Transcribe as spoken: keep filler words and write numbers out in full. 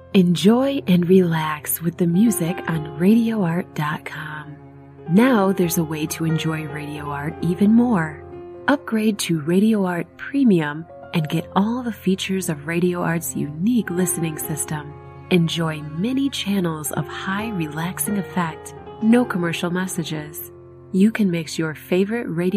Enjoy and relax with the music on radio art dot com. Now there's a way to enjoy Radio Art even more. Upgrade to Radio Art Premium and get all the features of Radio Art's unique listening system. Enjoy many channels of high relaxing effect, no commercial messages. You can mix your favorite radio